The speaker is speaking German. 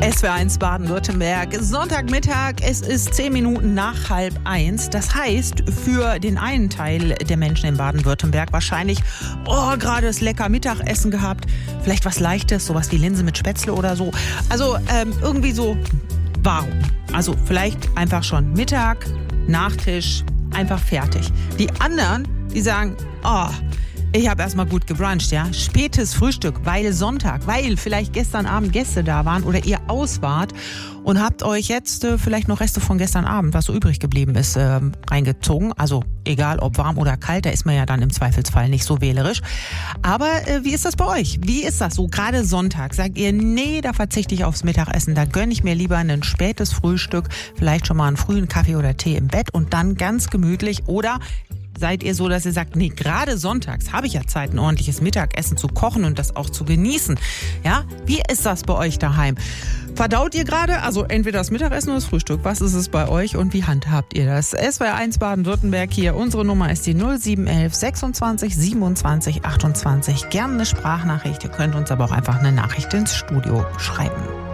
SWR1 Baden-Württemberg, Sonntagmittag, es ist 10 Minuten nach 12:30. Das heißt, für den einen Teil der Menschen in Baden-Württemberg wahrscheinlich, gerade das lecker Mittagessen gehabt, vielleicht was Leichtes, sowas wie Linse mit Spätzle oder so. Also irgendwie so, warum? Also vielleicht einfach schon Mittag, Nachtisch, einfach fertig. Die anderen, die sagen, ich habe erstmal gut gebruncht, ja. Spätes Frühstück, weil Sonntag, weil vielleicht gestern Abend Gäste da waren oder ihr aus wart und habt euch jetzt vielleicht noch Reste von gestern Abend, was so übrig geblieben ist, reingezogen. Also egal ob warm oder kalt, da ist man ja dann im Zweifelsfall nicht so wählerisch. Aber wie ist das bei euch? Wie ist das so? Gerade Sonntag. Sagt ihr, nee, da verzichte ich aufs Mittagessen. Da gönne ich mir lieber ein spätes Frühstück, vielleicht schon mal einen frühen Kaffee oder Tee im Bett und dann ganz gemütlich. Oder seid ihr so, dass ihr sagt, nee, gerade sonntags habe ich ja Zeit, ein ordentliches Mittagessen zu kochen und das auch zu genießen. Ja, wie ist das bei euch daheim? Verdaut ihr gerade? Also entweder das Mittagessen oder das Frühstück. Was ist es bei euch und wie handhabt ihr das? SWR1 Baden-Württemberg hier. Unsere Nummer ist die 0711 26 27 28. Gerne eine Sprachnachricht. Ihr könnt uns aber auch einfach eine Nachricht ins Studio schreiben.